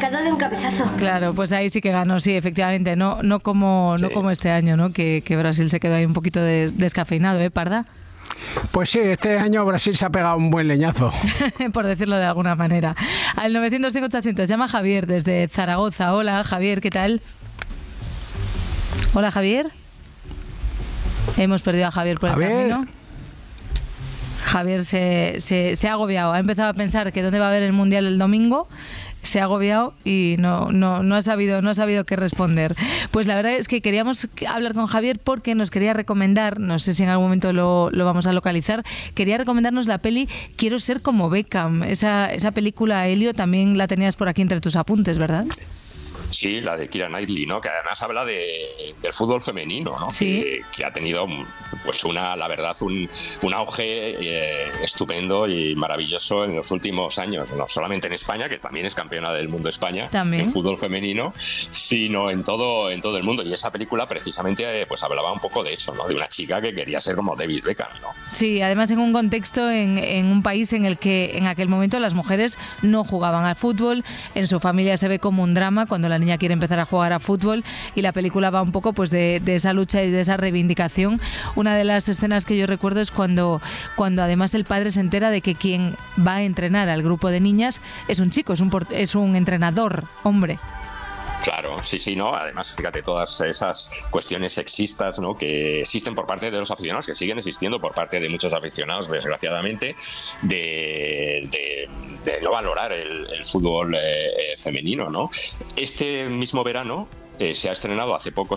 marcado de un cabezazo. Claro, pues ahí sí que ganó, sí, efectivamente. No como este año, ¿no? Que Brasil se quedó ahí un poquito descafeinado, ¿eh, Parda? Pues sí, este año Brasil se ha pegado un buen leñazo. Por decirlo de alguna manera. Al 905-800 llama Javier desde Zaragoza. Hola, Javier, ¿qué tal? Hola, Javier. Hemos perdido a Javier por el camino. Javier se ha agobiado. Ha empezado a pensar que dónde va a haber el Mundial el domingo. Se ha agobiado y no ha sabido qué responder. Pues la verdad es que queríamos hablar con Javier porque nos quería recomendar, no sé si en algún momento lo vamos a localizar, quería recomendarnos la peli Quiero ser como Beckham. Esa película, Elio, también la tenías por aquí entre tus apuntes, ¿verdad? Sí, la de Keira Knightley, ¿no? Que además habla del fútbol femenino, ¿no? Sí. Que ha tenido, pues la verdad, un auge estupendo y maravilloso en los últimos años, no solamente en España, que también es campeona del mundo España ¿también? En fútbol femenino, sino en todo el mundo. Y esa película precisamente pues hablaba un poco de eso, ¿no? De una chica que quería ser como David Beckham, ¿no? Sí, además en un contexto, en un país en el que en aquel momento las mujeres no jugaban al fútbol, en su familia se ve como un drama cuando la niña quiere empezar a jugar a fútbol, y la película va un poco pues de esa lucha y de esa reivindicación. Una de las escenas que yo recuerdo es cuando además el padre se entera de que quien va a entrenar al grupo de niñas es un chico, es un entrenador, hombre. Claro, sí, ¿no? Además, fíjate, todas esas cuestiones sexistas, ¿no? Que existen por parte de los aficionados, que siguen existiendo por parte de muchos aficionados, desgraciadamente, de no valorar el fútbol femenino, ¿no? Este mismo verano se ha estrenado hace pocos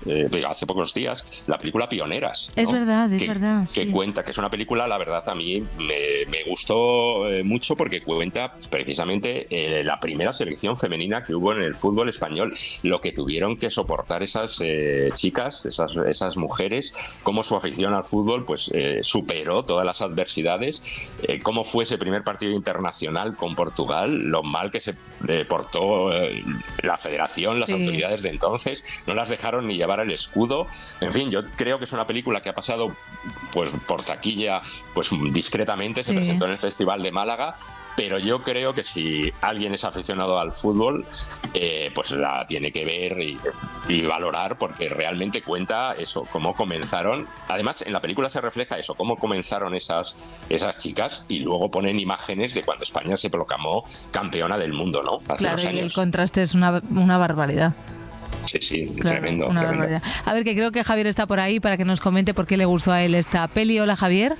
días, la película Pioneras, ¿no? Es verdad, sí. Que cuenta, que es una película, la verdad, a mí me gustó mucho porque cuenta precisamente la primera selección femenina que hubo en el fútbol español, lo que tuvieron que soportar esas chicas, esas mujeres, cómo su afición al fútbol pues superó todas las adversidades, cómo fue ese primer partido internacional con Portugal, lo mal que se portó la federación, las autoridades de entonces, no las dejaron ni llevar el escudo. En fin, yo creo que es una película que ha pasado pues por taquilla pues discretamente, se presentó en el Festival de Málaga, pero yo creo que si alguien es aficionado al fútbol pues la tiene que ver y valorar, porque realmente cuenta eso, cómo comenzaron. Además, en la película se refleja eso, cómo comenzaron esas chicas, y luego ponen imágenes de cuando España se proclamó campeona del mundo, ¿no? Hace claro, unos años. Y el contraste es una barbaridad. Sí, claro, tremendo. Barbaridad. A ver, que creo que Javier está por ahí para que nos comente por qué le gustó a él esta peli. Hola, Javier.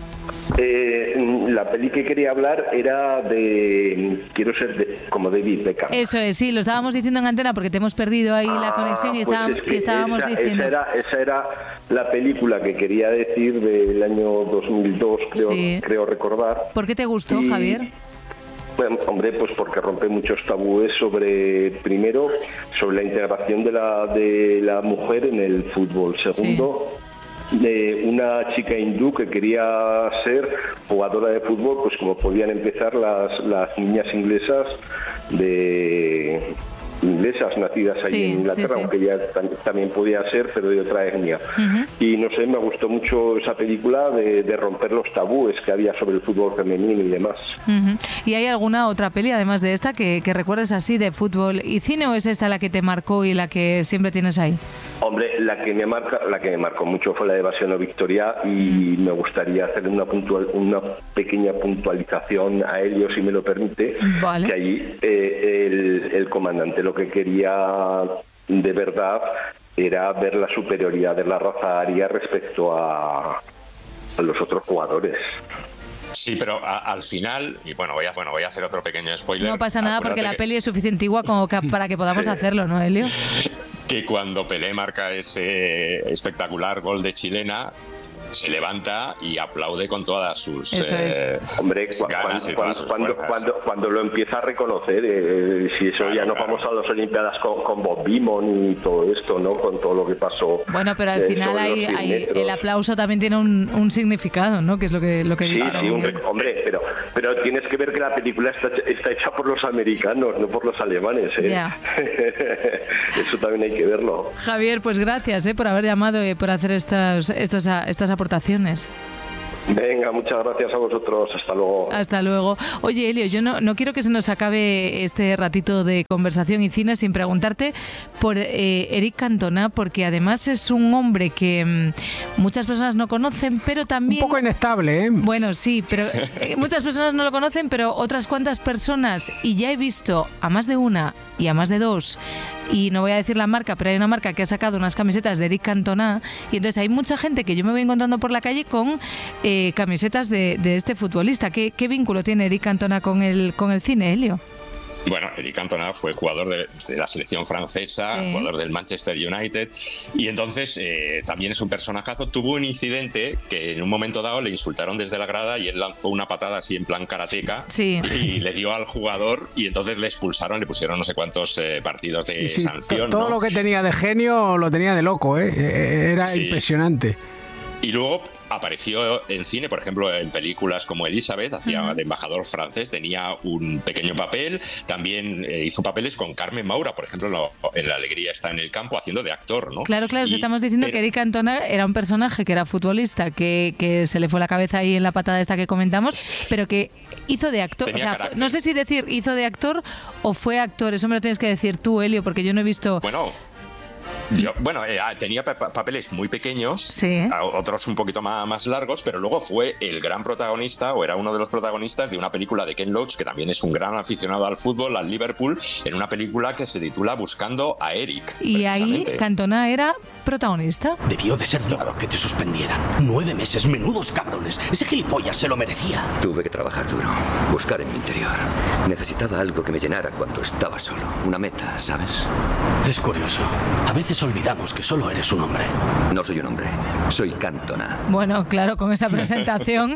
La peli que quería hablar era de Quiero ser como David Beckham. Eso es, sí, lo estábamos diciendo en antena porque te hemos perdido ahí la conexión y, pues estábamos diciendo... Esa era la película que quería decir del año 2002, creo recordar. ¿Por qué te gustó, Javier? Bueno, hombre, pues porque rompe muchos tabúes sobre la integración de la mujer en el fútbol. Segundo, de una chica hindú que quería ser jugadora de fútbol, pues como podían empezar las niñas inglesas nacidas ahí en Inglaterra, aunque ya también podía ser, pero de otra etnia. Y no sé, me gustó mucho esa película de romper los tabúes que había sobre el fútbol femenino y demás. ¿Y hay alguna otra peli, además de esta, que recuerdes así de fútbol y cine, o es esta la que te marcó y la que siempre tienes ahí? Hombre, la que me marcó mucho fue la de Evasión o Victoria, y me gustaría hacer una pequeña puntualización a Elio, si me lo permite. Vale. Que allí el comandante lo que quería de verdad era ver la superioridad de la raza aria respecto a los otros jugadores. Sí, pero al final, y bueno, voy a hacer otro pequeño spoiler. No pasa nada, porque la peli es suficiente antigua como para que podamos hacerlo, ¿no, Elio? Que cuando Pelé marca ese espectacular gol de chilena, se levanta y aplaude con todas sus hombre, ganas cuando lo empieza a reconocer, si eso ya nos vamos a las Olimpiadas con Bob Beamon y todo esto, ¿no? Con todo lo que pasó. Bueno, pero al final el aplauso también tiene un significado, ¿no? Que es lo que sí, hombre, pero tienes que ver que la película está hecha por los americanos, no por los alemanes, ¿eh? Yeah. Eso también hay que verlo. Javier, pues gracias por haber llamado y por hacer estas aportaciones. Venga, muchas gracias a vosotros. Hasta luego. Hasta luego. Oye, Elio, yo no quiero que se nos acabe este ratito de conversación y cine sin preguntarte por Eric Cantona, porque además es un hombre que muchas personas no conocen, pero también... Un poco inestable, ¿eh? Bueno, sí, pero muchas personas no lo conocen, pero otras cuantas personas, y ya he visto a más de una y a más de dos, y no voy a decir la marca, pero hay una marca que ha sacado unas camisetas de Eric Cantona, y entonces hay mucha gente que yo me voy encontrando por la calle con camisetas de este futbolista. ¿Qué vínculo tiene Eric Cantona con el cine, Elio? Bueno, Eric Cantona fue jugador de la selección francesa, sí, jugador del Manchester United, y entonces también es un personajazo. Tuvo un incidente que en un momento dado le insultaron desde la grada y él lanzó una patada así en plan karateca, sí, y le dio al jugador y entonces le expulsaron, le pusieron no sé cuántos partidos de sanción. Todo, ¿no? Lo que tenía de genio lo tenía de loco, era impresionante. Y luego apareció en cine, por ejemplo, en películas como Elizabeth, hacía de embajador francés, tenía un pequeño papel, también hizo papeles con Carmen Maura, por ejemplo, en La alegría está en el campo, haciendo de actor, ¿no? Claro, estamos diciendo que Eric Cantona era un personaje que era futbolista, que se le fue la cabeza ahí en la patada esta que comentamos, pero que hizo de actor, o sea, no sé si decir hizo de actor o fue actor, eso me lo tienes que decir tú, Elio, porque yo no he visto... Tenía papeles muy pequeños, sí, otros un poquito más largos, pero luego fue el gran protagonista, o era uno de los protagonistas de una película de Ken Loach, que también es un gran aficionado al fútbol, al Liverpool, en una película que se titula Buscando a Eric. Y ahí Cantona era protagonista. Debió de ser duro que te suspendieran. 9 meses, menudos cabrones. Ese gilipollas se lo merecía. Tuve que trabajar duro, buscar en mi interior. Necesitaba algo que me llenara cuando estaba solo. Una meta, ¿sabes? Es curioso. A veces olvidamos que solo eres un hombre. No soy un hombre, soy Cantona. Bueno, claro, con esa presentación,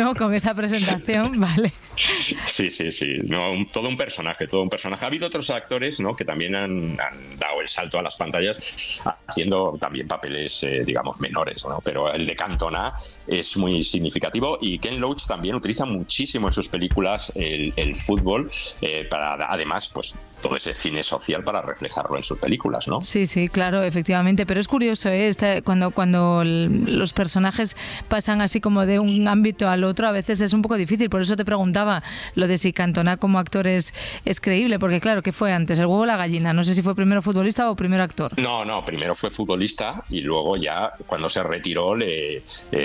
vale. Sí. No, todo un personaje. Ha habido otros actores, ¿no?, que también han dado el salto a las pantallas haciendo también papeles, digamos, menores, ¿no? Pero el de Cantona es muy significativo, y Ken Loach también utiliza muchísimo en sus películas el fútbol, para además, pues, todo ese cine social para reflejarlo en sus películas, ¿no? Sí, claro, efectivamente, pero es curioso, cuando los personajes pasan así como de un ámbito al otro, a veces es un poco difícil, por eso te preguntaba lo de si Cantona como actor es creíble, porque claro, ¿qué fue antes? ¿El huevo o la gallina? No sé si fue primero futbolista o primero actor. No, primero fue futbolista y luego ya cuando se retiró le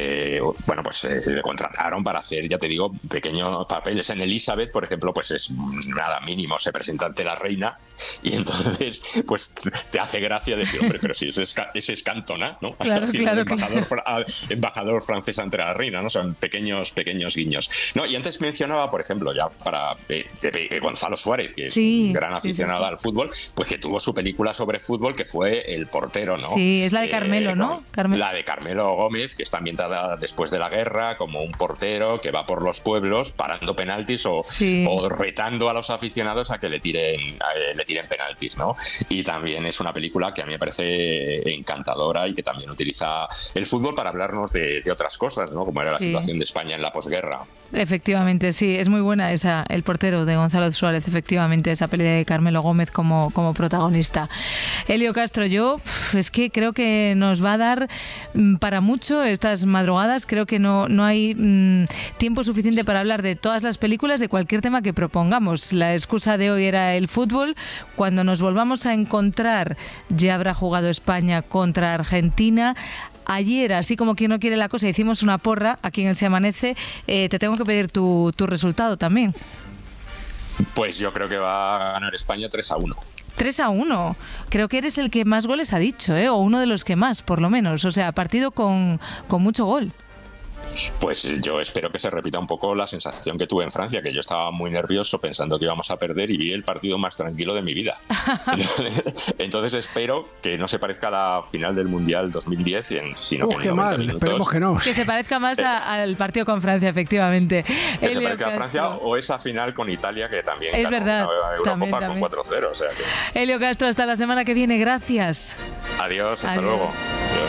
contrataron para hacer, ya te digo, pequeños papeles. En Elizabeth, por ejemplo, pues es nada mínimo, se presenta ante la reina y entonces pues te hace gracia decir, hombre, pero si ese es Cantona, ¿no? Claro. Embajador francés ante la reina, ¿no? Son pequeños guiños. No, y antes mencionaba, por ejemplo, ya para Gonzalo Suárez, que es un gran aficionado al fútbol, pues que tuvo su película sobre fútbol, que fue El portero, ¿no? Sí, es la de Carmelo, ¿no? La de Carmelo Gómez, que está ambientada después de la guerra, como un portero que va por los pueblos parando penaltis o retando a los aficionados a que le tiren penaltis, ¿no? Y también es una película que a mí me parece encantadora y que también utiliza el fútbol para hablarnos de otras cosas, ¿no? Como era la situación de España en la posguerra. Efectivamente, sí, es muy buena esa, El portero, de Gonzalo Suárez, efectivamente, esa peli de Carmelo Gómez como protagonista. Elio Castro, yo es que creo que nos va a dar para mucho estas madrugadas, creo que no hay tiempo suficiente para hablar de todas las películas, de cualquier tema que propongamos. La excusa de hoy era el fútbol. Cuando nos volvamos a encontrar, ya habrá jugado España contra Argentina. Ayer, así como quien no quiere la cosa, hicimos una porra aquí en El Se Amanece. Te tengo que pedir tu resultado también. Pues yo creo que va a ganar España 3-1. 3-1. Creo que eres el que más goles ha dicho, o uno de los que más, por lo menos. O sea, partido con mucho gol. Pues yo espero que se repita un poco la sensación que tuve en Francia, que yo estaba muy nervioso pensando que íbamos a perder y vi el partido más tranquilo de mi vida. Entonces espero que no se parezca a la final del Mundial 2010, sino que en 90 minutos... Esperemos que no. Que se parezca más al partido con Francia, efectivamente. Que se parezca a Francia o esa final con Italia, que también es verdad, una Eurocopa con 4-0. O sea que... Elio Castro, hasta la semana que viene. Gracias. Adiós, hasta luego. Adiós.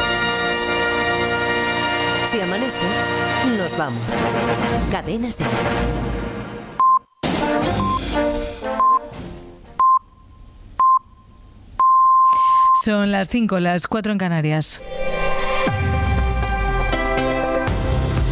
Si amanece, nos vamos. Cadena SER. Son las 5, las 4 en Canarias.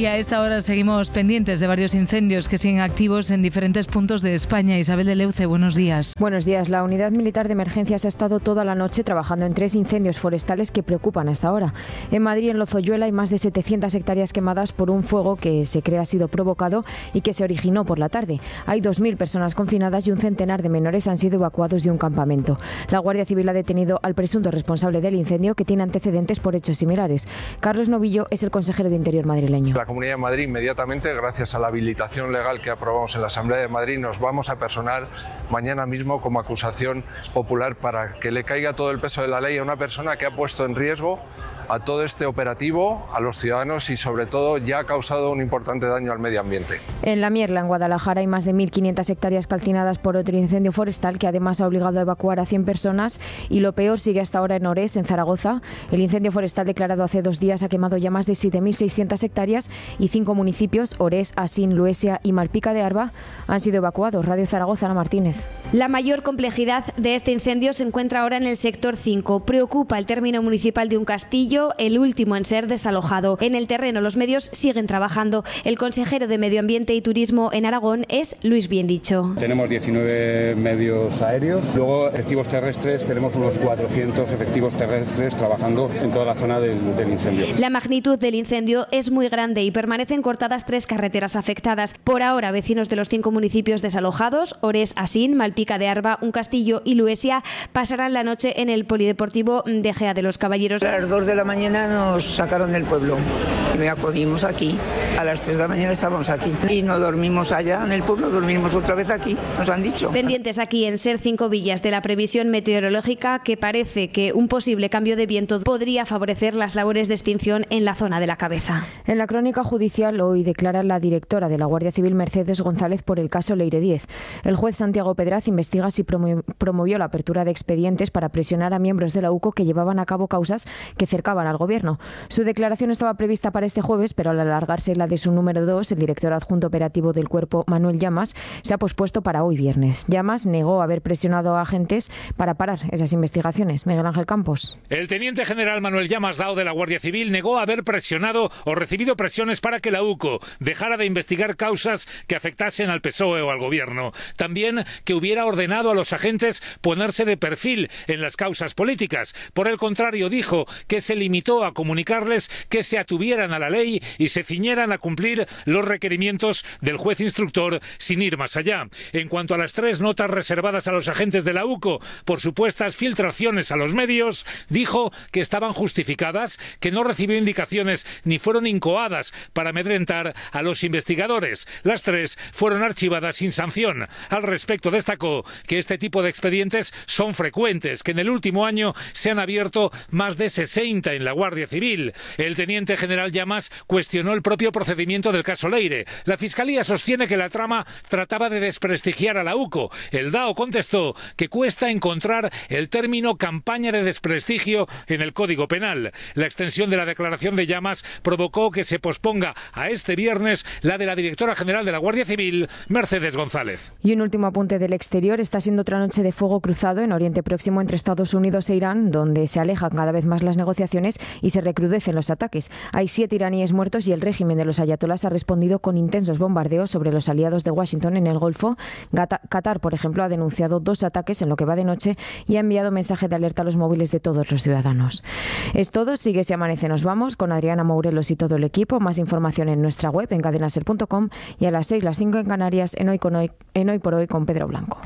Y a esta hora seguimos pendientes de varios incendios que siguen activos en diferentes puntos de España. Isabel de Leuce, buenos días. Buenos días. La Unidad Militar de Emergencias ha estado toda la noche trabajando en 3 incendios forestales que preocupan hasta ahora. En Madrid, en Lozoyuela, hay más de 700 hectáreas quemadas por un fuego que se cree ha sido provocado y que se originó por la tarde. Hay 2.000 personas confinadas y un centenar de menores han sido evacuados de un campamento. La Guardia Civil ha detenido al presunto responsable del incendio, que tiene antecedentes por hechos similares. Carlos Novillo es el consejero de Interior madrileño. La Comunidad de Madrid, inmediatamente, gracias a la habilitación legal que aprobamos en la Asamblea de Madrid, nos vamos a personar mañana mismo como acusación popular para que le caiga todo el peso de la ley a una persona que ha puesto en riesgo a todo este operativo, a los ciudadanos y sobre todo ya ha causado un importante daño al medio ambiente. En La Mierla, en Guadalajara, hay más de 1.500 hectáreas calcinadas por otro incendio forestal que además ha obligado a evacuar a 100 personas, y lo peor sigue hasta ahora en Orés, en Zaragoza. El incendio forestal declarado hace 2 días ha quemado ya más de 7.600 hectáreas y 5 municipios, Orés, Asín, Luesia y Malpica de Arba, han sido evacuados. Radio Zaragoza, Ana Martínez. La mayor complejidad de este incendio se encuentra ahora en el sector 5. Preocupa el término municipal de un castillo, el último en ser desalojado. En el terreno los medios siguen trabajando. El consejero de Medio Ambiente y Turismo en Aragón es Luis Biendicho. Tenemos 19 medios aéreos, luego efectivos terrestres, tenemos unos 400 efectivos terrestres trabajando en toda la zona del incendio. La magnitud del incendio es muy grande y permanecen cortadas 3 carreteras afectadas. Por ahora, vecinos de los 5 municipios desalojados, Orés, Asín, Malpica de Arba, Un Castillo y Luesia, pasarán la noche en el polideportivo de Gea de los Caballeros. A las 2 de la mañana nos sacaron del pueblo y me acudimos aquí. A las 3 de la mañana estábamos aquí y no dormimos allá en el pueblo, dormimos otra vez aquí, nos han dicho. Pendientes aquí en SER 5 Villas de la previsión meteorológica, que parece que un posible cambio de viento podría favorecer las labores de extinción en la zona de la Cabeza. En la crónica judicial hoy declara la directora de la Guardia Civil, Mercedes González, por el caso Leire 10. El juez Santiago Pedraz investiga si promovió la apertura de expedientes para presionar a miembros de la UCO que llevaban a cabo causas que cercaban al gobierno. Su declaración estaba prevista para este jueves, pero al alargarse la de su número 2, el director adjunto operativo del cuerpo, Manuel Llamas, se ha pospuesto para hoy viernes. Llamas negó haber presionado a agentes para parar esas investigaciones. Miguel Ángel Campos. El teniente general Manuel Llamas Dao de la Guardia Civil negó haber presionado o recibido presiones para que la UCO dejara de investigar causas que afectasen al PSOE o al gobierno. También que hubiera ordenado a los agentes ponerse de perfil en las causas políticas. Por el contrario, dijo que se limitó a comunicarles que se atuvieran a la ley y se ciñeran a cumplir los requerimientos del juez instructor sin ir más allá. En cuanto a las 3 notas reservadas a los agentes de la UCO por supuestas filtraciones a los medios, dijo que estaban justificadas, que no recibió indicaciones ni fueron incoadas para amedrentar a los investigadores. Las 3 fueron archivadas sin sanción. Al respecto, destacó que este tipo de expedientes son frecuentes, que en el último año se han abierto más de 60 en la Guardia Civil. El teniente general Llamas cuestionó el propio procedimiento del caso Leire. La Fiscalía sostiene que la trama trataba de desprestigiar a la UCO. El DAO contestó que cuesta encontrar el término campaña de desprestigio en el Código Penal. La extensión de la declaración de Llamas provocó que se posponga a este viernes la de la directora general de la Guardia Civil, Mercedes González. Y un último apunte del exterior. Está siendo otra noche de fuego cruzado en Oriente Próximo entre Estados Unidos e Irán, donde se alejan cada vez más las negociaciones y se recrudecen los ataques. Hay 7 iraníes muertos y el régimen de los ayatolás ha respondido con intensos bombardeos sobre los aliados de Washington en el Golfo. Qatar, por ejemplo, ha denunciado 2 ataques en lo que va de noche y ha enviado mensaje de alerta a los móviles de todos los ciudadanos. Es todo. Sigue Si Amanece Nos Vamos con Adriana Mourelos y todo el equipo. Más información en nuestra web en cadenaser.com y a las 6, las 5 en Canarias en Hoy por Hoy con Pedro Blanco.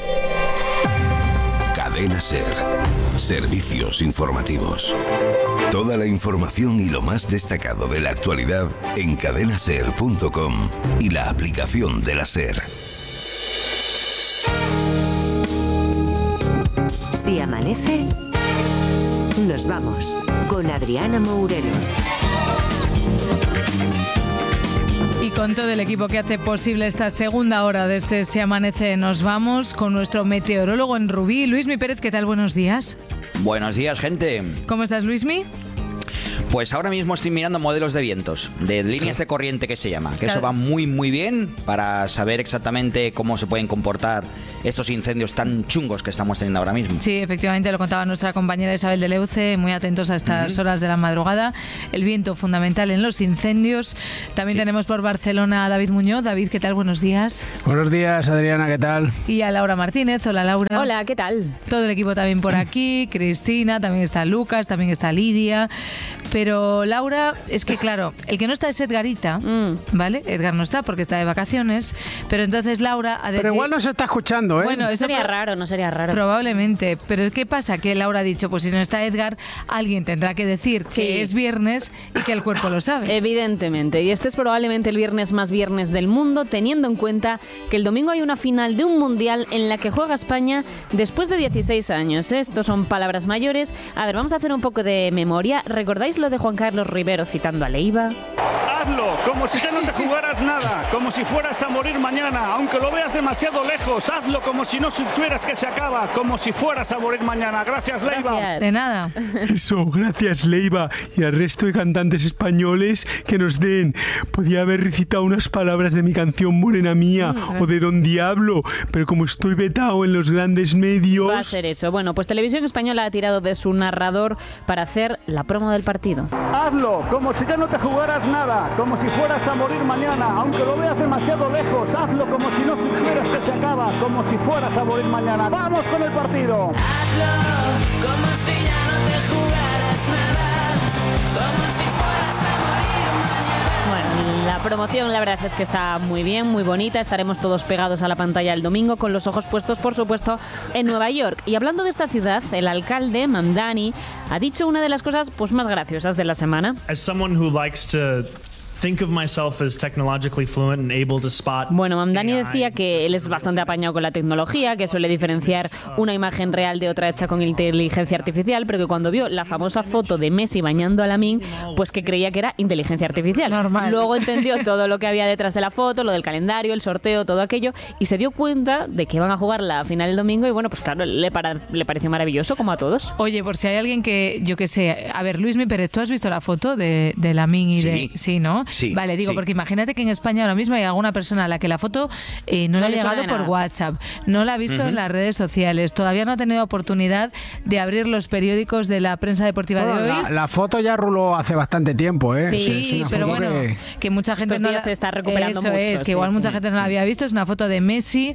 Cadena Ser. Servicios informativos. Toda la información y lo más destacado de la actualidad en cadenaser.com y la aplicación de la Ser. Si amanece, nos vamos con Adriana Mourelos. Y con todo el equipo que hace posible esta segunda hora de este Si Amanece Nos Vamos, con nuestro meteorólogo en Rubí, Luismi Pérez. ¿Qué tal? Buenos días. Buenos días, gente. ¿Cómo estás, Luismi? Pues ahora mismo estoy mirando modelos de vientos, de líneas de corriente que se llama, que Claro. eso va muy muy bien para saber exactamente cómo se pueden comportar estos incendios tan chungos que estamos teniendo ahora mismo. Sí, efectivamente, lo contaba nuestra compañera Isabel de Leuce, muy atentos a estas horas de la madrugada. El viento fundamental en los incendios. También tenemos por Barcelona a David Muñoz. David, ¿qué tal? Buenos días. Buenos días, Adriana, ¿qué tal? Y a Laura Martínez. Hola, Laura. Hola, ¿qué tal? Todo el equipo también por aquí. Cristina, también está Lucas, también está Lidia. Pero Laura, es que claro, el que no está es Edgarita, ¿vale? Edgar no está porque está de vacaciones, pero entonces Laura ha decidido... Pero igual no se está escuchando, ¿eh? Bueno, eso Sería raro, no sería raro. Probablemente, pero ¿qué pasa? Que Laura ha dicho, pues si no está Edgar, alguien tendrá que decir que es viernes y que el cuerpo lo sabe. Evidentemente, y este es probablemente el viernes más viernes del mundo, teniendo en cuenta que el domingo hay una final de un mundial en la que juega España después de 16 años. Estos son palabras mayores. A ver, vamos a hacer un poco de memoria. ¿Recordáis lo de Juan Carlos Rivero citando a Leiva? Hazlo, como si ya no te jugaras nada, como si fueras a morir mañana, aunque lo veas demasiado lejos. Hazlo como si no supieras que se acaba, como si fueras a morir mañana. Gracias, Leiva. De nada. Eso, gracias, Leiva, y al resto de cantantes españoles que nos den. Podía haber recitado unas palabras de mi canción Morena Mía o de Don Diablo, pero como estoy vetado en los grandes medios... Va a ser eso. Bueno, pues Televisión Española ha tirado de su narrador para hacer la promo del partido. Hazlo, como si ya no te jugaras nada, como si fueras a morir mañana, aunque lo veas demasiado lejos. Hazlo como si no supieras que se acaba, como si fueras a morir mañana. ¡Vamos con el partido! Hazlo, como si ya no te jugaras nada, como si fueras a morir mañana. Bueno, la promoción la verdad es que está muy bien, muy bonita. Estaremos todos pegados a la pantalla el domingo con los ojos puestos, por supuesto, en Nueva York. Y hablando de esta ciudad, el alcalde, Mamdani, ha dicho una de las cosas pues más graciosas de la semana. As someone who likes to think of myself as technologically fluent and able to spot. Bueno, Mamdani decía que él es bastante apañado con la tecnología, que suele diferenciar una imagen real de otra hecha con inteligencia artificial, pero que cuando vio la famosa foto de Messi bañando a Lamine, pues que creía que era inteligencia artificial. Normal. Luego entendió todo lo que había detrás de la foto, lo del calendario, el sorteo, todo aquello, y se dio cuenta de que iban a jugar la final el domingo y bueno, pues claro, le pareció maravilloso, como a todos. Oye, por si hay alguien que, yo qué sé, a ver, Luismi Pérez, ¿tú has visto la foto de Lamine y de... Sí, ¿no? Sí, vale, digo, sí. porque imagínate que en España ahora mismo hay alguna persona a la que la foto no le ha le suena llegado de por nada. WhatsApp, no la ha visto en las redes sociales, todavía no ha tenido oportunidad de abrir los periódicos de la prensa deportiva Bueno, de hoy. la foto ya ruló hace bastante tiempo, ¿eh? Sí, Es una pero foto bueno, que mucha gente Estos no días la... se está recuperando Eso mucho, es, que sí, igual sí. mucha gente no la había visto. Es una foto de Messi,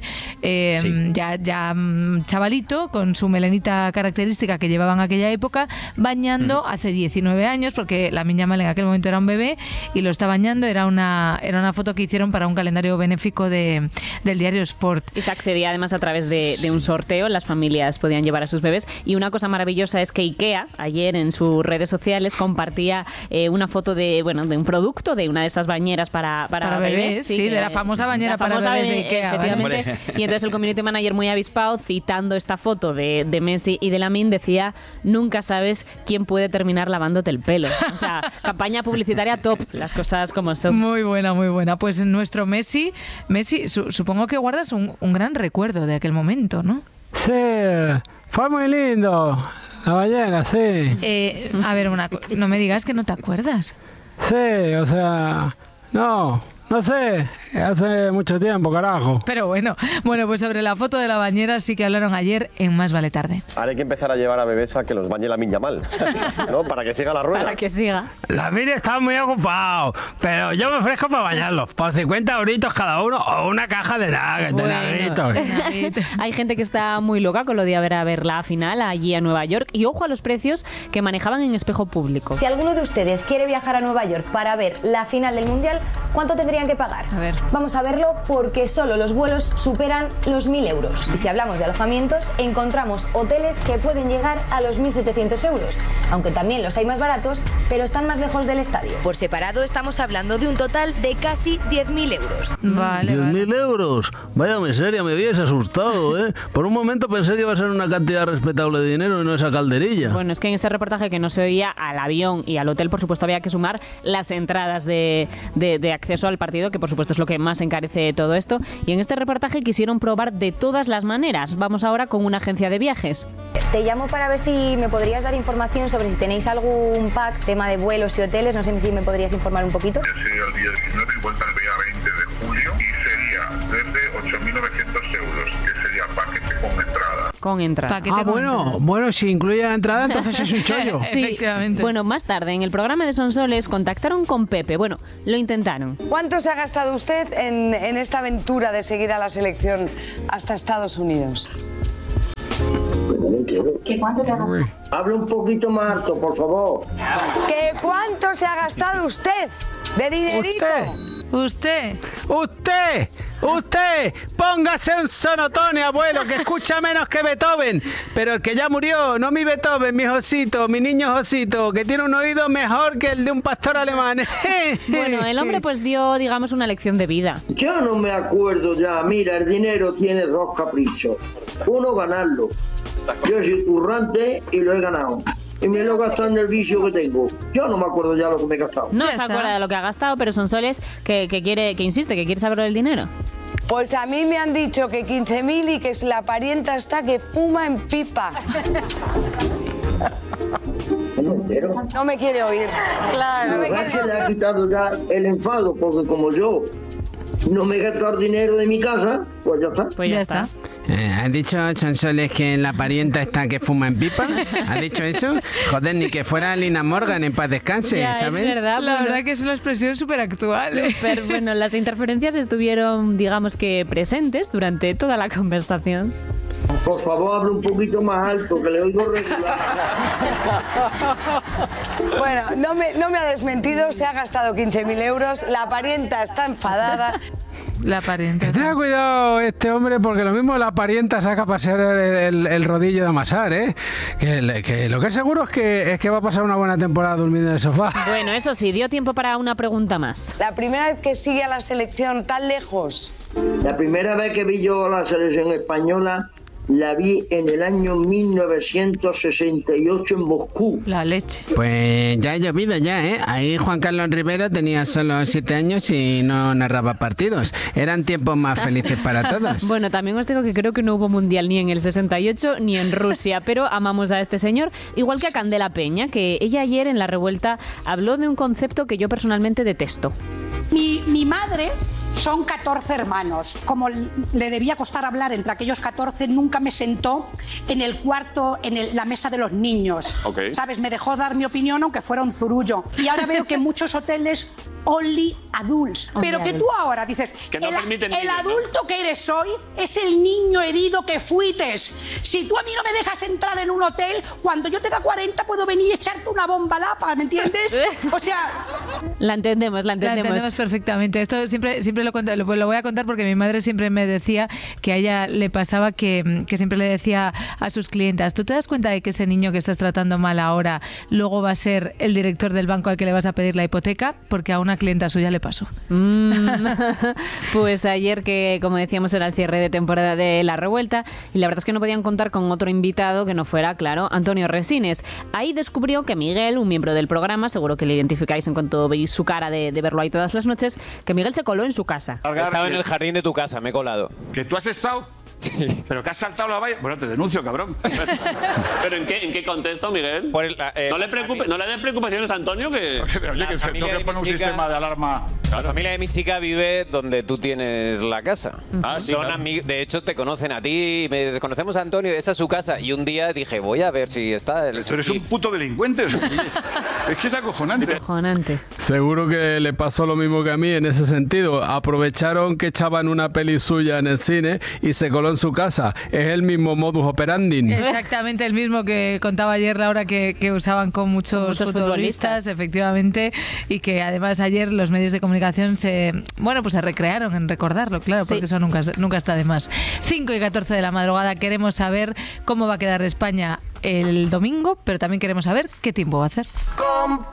ya chavalito, con su melenita característica que llevaba en aquella época, bañando hace 19 años, porque Lamine Yamal en aquel momento era un bebé y lo está bañando. Era una foto que hicieron para un calendario benéfico del diario Sport. Y se accedía además a través de un sorteo, las familias podían llevar a sus bebés. Y una cosa maravillosa es que IKEA ayer en sus redes sociales compartía una foto de un producto, de una de estas bañeras para bebés, sí, de la famosa bañera para bebés de IKEA, ¿vale? efectivamente. Y entonces el community manager, muy avispado, citando esta foto de Messi y de Lamine, decía: nunca sabes quién puede terminar lavándote el pelo. O sea, campaña publicitaria top, las cosas como son. Muy buena, muy buena. Pues nuestro Messi, supongo que guardas un gran recuerdo de aquel momento, ¿no? Sí, fue muy lindo. La ballena, sí. A ver, no me digas que no te acuerdas. Sí, o sea, no sé, hace mucho tiempo, carajo. Pero bueno, pues sobre la foto de la bañera sí que hablaron ayer en Más Vale Tarde. Ahora hay que empezar a llevar a bebés a que los bañe Lamine Yamal, ¿no? Para que siga la rueda. Para que siga. Lamine está muy ocupado, pero yo me ofrezco para bañarlos, por 50 euritos cada uno o una caja de nagritos. Hay gente que está muy loca con lo de a ver la final allí a Nueva York. Y ojo a los precios que manejaban en espejo público. Si alguno de ustedes quiere viajar a Nueva York para ver la final del Mundial, ¿cuánto tendrían que pagar? A ver. Vamos a verlo porque solo los vuelos superan los 1.000 euros. Y si hablamos de alojamientos, encontramos hoteles que pueden llegar a los 1.700 euros, aunque también los hay más baratos, pero están más lejos del estadio. Por separado estamos hablando de un total de casi 10.000 euros. Vale, 10.000 euros. Vaya miseria, me habías asustado, ¿eh? Por un momento pensé que iba a ser una cantidad respetable de dinero y no esa calderilla. Bueno, es que en este reportaje que no se oía, al avión y al hotel, por supuesto, había que sumar las entradas de acceso al partido, que por supuesto es lo que más encarece todo esto. Y en este reportaje quisieron probar de todas las maneras. Vamos ahora con una agencia de viajes. Te llamo para ver si me podrías dar información sobre si tenéis algún pack, tema de vuelos y hoteles. No sé si me podrías informar un poquito. Sería el día 19 y vuelta el día 20 de julio y sería desde 8.900 euros, que sería paquete con entrada. Con entrada. Bueno, si incluye la entrada, entonces es un chollo. Sí. Efectivamente. Bueno, más tarde, en el programa de Sonsoles, contactaron con Pepe. Bueno, lo intentaron. ¿Cuánto se ha gastado usted en esta aventura de seguir a la selección hasta Estados Unidos? ¿Qué cuánto te ha gastado? Habla un poquito más alto, por favor. ¿Qué cuánto se ha gastado usted de dinerito? Usted, póngase un sonotone, abuelo, que escucha menos que Beethoven. Pero el que ya murió, no mi Beethoven, mi Josito, mi niño Josito, que tiene un oído mejor que el de un pastor alemán. Bueno, el hombre pues dio, digamos, una lección de vida. Yo no me acuerdo ya. Mira, el dinero tiene dos caprichos. Uno, ganarlo. Yo soy currante y lo he ganado. Y me lo he gastado en el vicio que tengo. Yo no me acuerdo ya lo que me he gastado. No se acuerda de lo que ha gastado, pero Sonsoles que insiste, que quiere saber el dinero. Pues a mí me han dicho que 15.000 y que la parienta está que fuma en pipa. No me quiere oír. Claro. No me quiere. Le ha quitado ya el enfado, porque como yo no me he gastado dinero de mi casa, pues ya está. Pues ya está. ¿Has dicho, Sonsoles, que la parienta está que fuma en pipa? ¿Has dicho eso? Joder, ni que fuera Lina Morgan en paz descanse, ya, ¿sabes? Es verdad, la verdad que es una expresión súper actual. Súper, bueno, las interferencias estuvieron, digamos que presentes durante toda la conversación. Por favor, hable un poquito más alto, que le oigo regular. Bueno, no me ha desmentido, se ha gastado 15.000 euros, la parienta está enfadada. La parienta. Tenga cuidado este hombre, porque lo mismo la parienta saca a pasear el rodillo de amasar, ¿eh? Que lo que es seguro es que va a pasar una buena temporada durmiendo en el sofá. Bueno, eso sí, dio tiempo para una pregunta más. La primera vez que sigue a la selección tan lejos. La primera vez que vi yo a la selección española la vi en el año 1968 en Moscú. La leche. Pues ya ha llovido ya, ¿eh? Ahí Juan Carlos Rivero tenía solo 7 años y no narraba partidos. Eran tiempos más felices para todos. Bueno, también os digo que creo que no hubo mundial ni en el 68 ni en Rusia, pero amamos a este señor, igual que a Candela Peña, que ella ayer en La Revuelta habló de un concepto que yo personalmente detesto. Mi madre son 14 hermanos. Como le debía costar hablar entre aquellos 14, nunca me sentó en el cuarto, en la mesa de los niños. Okay. ¿Sabes? Me dejó dar mi opinión, aunque fuera un zurullo. Y ahora veo que en muchos hoteles only adults. Pero que tú ahora dices, que no el adulto que eres hoy es el niño herido que fuites. Si tú a mí no me dejas entrar en un hotel, cuando yo tenga 40 puedo venir y echarte una bomba lapa, ¿me entiendes? O sea... La entendemos. La entendemos perfectamente. Esto siempre lo cuento, lo voy a contar porque mi madre siempre me decía que a ella le pasaba que siempre le decía a sus clientas, ¿tú te das cuenta de que ese niño que estás tratando mal ahora luego va a ser el director del banco al que le vas a pedir la hipoteca? Porque a una clienta suya le pasó. Pues ayer, que como decíamos era el cierre de temporada de La Revuelta, y la verdad es que no podían contar con otro invitado que no fuera, claro, Antonio Resines. Ahí descubrió que Miguel, un miembro del programa, seguro que le identificáis en cuanto veis su cara de verlo ahí todas las noches, que Miguel se coló en su casa. He estado en el jardín de tu casa, me he colado. ¿Que tú has estado? Sí. ¿Pero que has saltado la valla? Bueno, te denuncio, cabrón. ¿Pero en qué contexto, Miguel? No le des preocupaciones a Antonio, que... Pero oye, que tengo que poner un sistema de alarma. La familia de mi chica vive donde tú tienes la casa. Sí, de hecho, te conocen a ti, conocemos a Antonio, esa es su casa. Y un día dije, voy a ver si está... Pero eres un puto delincuente. Es que es acojonante. Seguro que le pasó lo mismo que a mí en ese sentido. Aprovecharon que echaban una peli suya en el cine y se coló en su casa. Es el mismo modus operandi. Exactamente el mismo que contaba ayer Laura, que usaban con muchos futbolistas, efectivamente, y que además ayer los medios de comunicación se recrearon en recordarlo, claro, porque eso nunca está de más. 5:14 de la madrugada, queremos saber cómo va a quedar España el domingo, pero también queremos saber qué tiempo va a hacer.